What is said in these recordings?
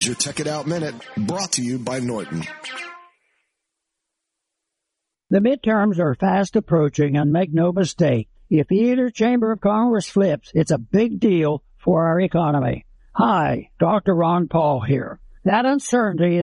Your Check It Out Minute, brought to you by Norton. The midterms are fast approaching, and make no mistake, if either chamber of Congress flips, it's a big deal for our economy. Hi, Dr. Ron Paul here. That uncertainty...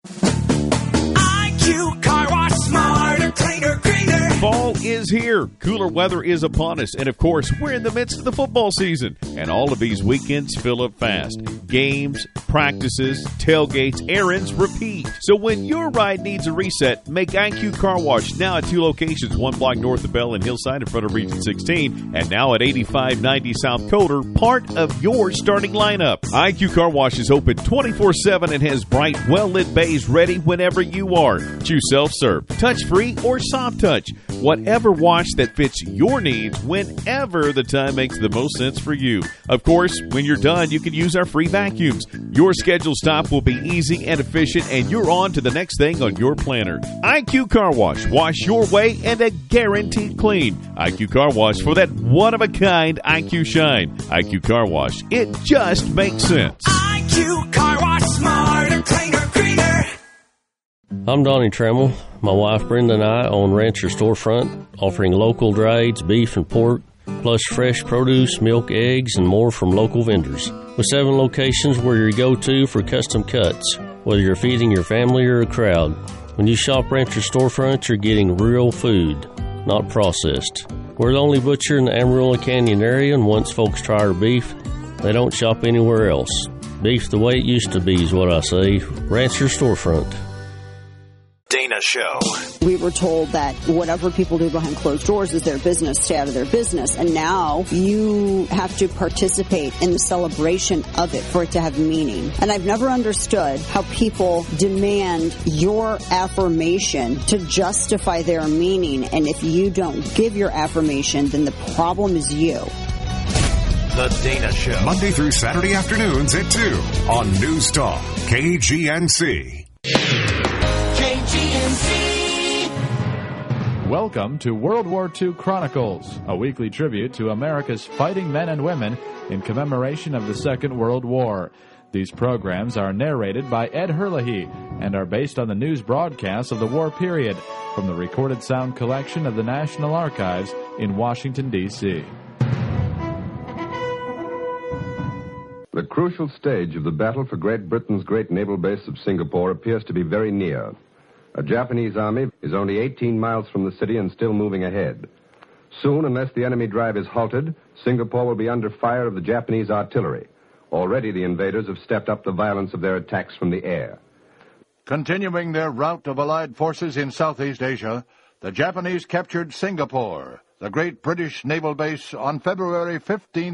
IQ Car Wash, smarter, cleaner, greener. Fall is here. Cooler weather is upon us. And, of course, we're in the midst of the football season. And all of these weekends fill up fast. Games, practices, tailgates, errands, repeat. So when your ride needs a reset, make IQ Car Wash now at 2 locations, 1 block north of Bell and Hillside in front of Region 16, and now at 8590 South Coder, part of your starting lineup. IQ Car Wash is open 24/7 and has bright, well-lit bays ready whenever you are. Choose self-serve, touch-free, or soft touch. Whatever wash that fits your needs whenever the time makes the most sense for you. Of course, when you're done, you can use our free vacuums. Your scheduled stop will be easy and efficient, and you're on to the next thing on your planner. IQ Car Wash. Wash your way and a guaranteed clean. IQ Car Wash for that one-of-a-kind IQ shine. IQ Car Wash. It just makes sense. IQ Car Wash, smarter, cleaner, greener. I'm Donnie Trammell. My wife Brenda and I own Rancher Storefront, offering local dry aged beef and pork, plus fresh produce, milk, eggs, and more from local vendors. With 7 locations, we're your go-to for custom cuts, whether you're feeding your family or a crowd. When you shop Rancher Storefront, you're getting real food, not processed. We're the only butcher in the Amarillo Canyon area, and once folks try our beef, they don't shop anywhere else. Beef the way it used to be is what I say. Rancher Storefront. Dana Show. We were told that whatever people do behind closed doors is their business, stay out of their business. And now you have to participate in the celebration of it for it to have meaning. And I've never understood how people demand your affirmation to justify their meaning. And if you don't give your affirmation, then the problem is you. The Dana Show. Monday through Saturday afternoons at 2 on News Talk, KGNC. Welcome to World War II Chronicles, a weekly tribute to America's fighting men and women in commemoration of the Second World War. These programs are narrated by Ed Herlihy and are based on the news broadcasts of the war period from the recorded sound collection of the National Archives in Washington, D.C. The crucial stage of the battle for Great Britain's great naval base of Singapore appears to be very near. A Japanese army is only 18 miles from the city and still moving ahead. Soon, unless the enemy drive is halted, Singapore will be under fire of the Japanese artillery. Already the invaders have stepped up the violence of their attacks from the air. Continuing their rout of Allied forces in Southeast Asia, the Japanese captured Singapore, the great British naval base, on February 15,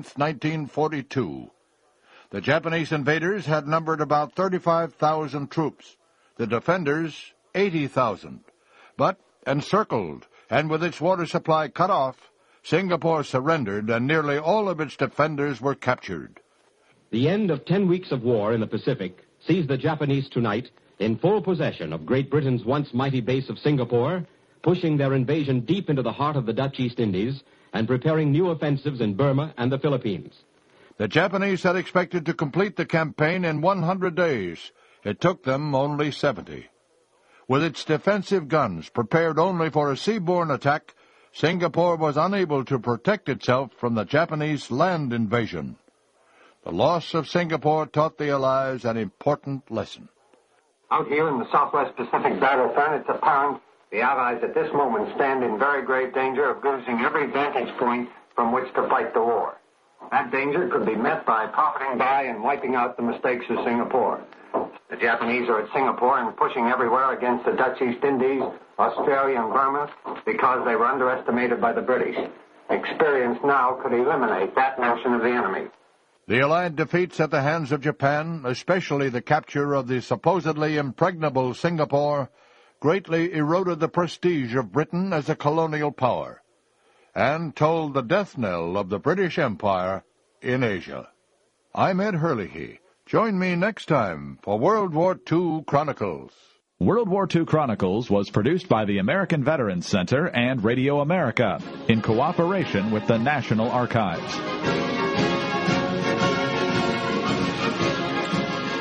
1942. The Japanese invaders had numbered about 35,000 troops. The defenders, 80,000. But, encircled, and with its water supply cut off, Singapore surrendered and nearly all of its defenders were captured. The end of 10 weeks of war in the Pacific sees the Japanese tonight in full possession of Great Britain's once mighty base of Singapore, pushing their invasion deep into the heart of the Dutch East Indies and preparing new offensives in Burma and the Philippines. The Japanese had expected to complete the campaign in 100 days. It took them only 70. With its defensive guns prepared only for a seaborne attack, Singapore was unable to protect itself from the Japanese land invasion. The loss of Singapore taught the Allies an important lesson. Out here in the Southwest Pacific battlefront, it's apparent the Allies at this moment stand in very grave danger of losing every vantage point from which to fight the war. That danger could be met by profiting by and wiping out the mistakes of Singapore. The Japanese are at Singapore and pushing everywhere against the Dutch East Indies, Australia, and Burma because they were underestimated by the British. Experience now could eliminate that notion of the enemy. The Allied defeats at the hands of Japan, especially the capture of the supposedly impregnable Singapore, greatly eroded the prestige of Britain as a colonial power and tolled the death knell of the British Empire in Asia. I'm Ed Herlihy. Join me next time for World War II Chronicles. World War II Chronicles was produced by the American Veterans Center and Radio America in cooperation with the National Archives.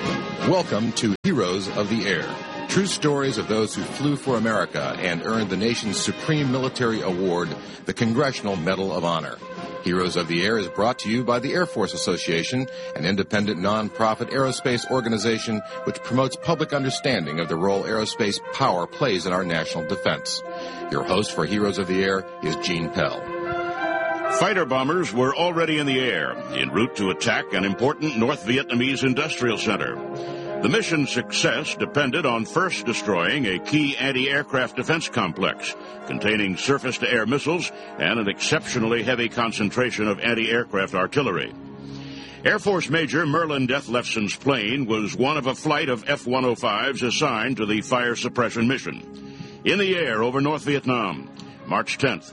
Welcome to Heroes of the Air. True stories of those who flew for America and earned the nation's supreme military award, the Congressional Medal of Honor. Heroes of the Air is brought to you by the Air Force Association, an independent non-profit aerospace organization which promotes public understanding of the role aerospace power plays in our national defense. Your host for Heroes of the Air is Gene Pell. Fighter bombers were already in the air, en route to attack an important North Vietnamese industrial center. The mission's success depended on first destroying a key anti-aircraft defense complex containing surface-to-air missiles and an exceptionally heavy concentration of anti-aircraft artillery. Air Force Major Merlin Dethlefsen's plane was one of a flight of F-105s assigned to the fire suppression mission. In the air over North Vietnam, March 10th,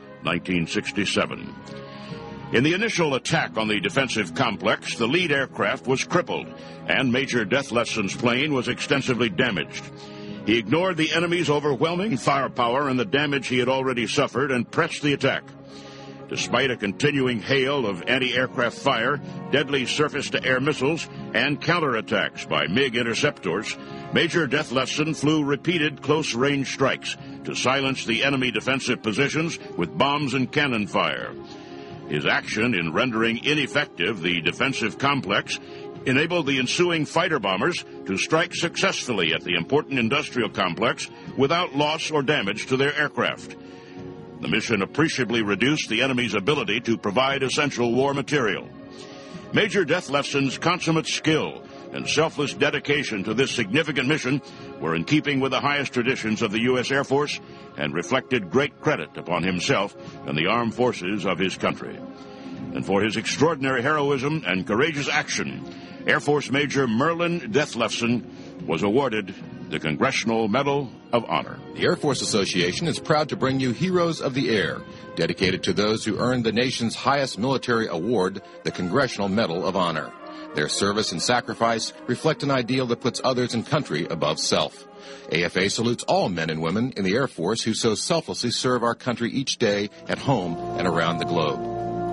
1967. In the initial attack on the defensive complex, the lead aircraft was crippled, and Major Dethlefsen's plane was extensively damaged. He ignored the enemy's overwhelming firepower and the damage he had already suffered and pressed the attack. Despite a continuing hail of anti-aircraft fire, deadly surface-to-air missiles, and counterattacks by MiG interceptors, Major Dethlefsen flew repeated close-range strikes to silence the enemy defensive positions with bombs and cannon fire. His action in rendering ineffective the defensive complex enabled the ensuing fighter bombers to strike successfully at the important industrial complex without loss or damage to their aircraft. The mission appreciably reduced the enemy's ability to provide essential war material. Major Dethlefsen's consummate skill and selfless dedication to this significant mission were in keeping with the highest traditions of the U.S. Air Force and reflected great credit upon himself and the armed forces of his country. And for his extraordinary heroism and courageous action, Air Force Major Merlin Dethlefsen was awarded the Congressional Medal of Honor. The Air Force Association is proud to bring you Heroes of the Air, dedicated to those who earned the nation's highest military award, the Congressional Medal of Honor. Their service and sacrifice reflect an ideal that puts others and country above self. AFA salutes all men and women in the Air Force who so selflessly serve our country each day at home and around the globe.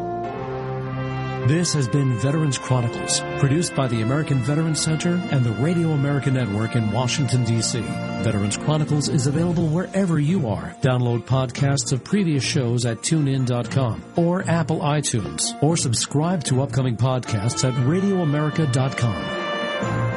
This has been Veterans Chronicles, produced by the American Veterans Center and the Radio America Network in Washington, D.C. Veterans Chronicles is available wherever you are. Download podcasts of previous shows at TuneIn.com or Apple iTunes, or subscribe to upcoming podcasts at RadioAmerica.com.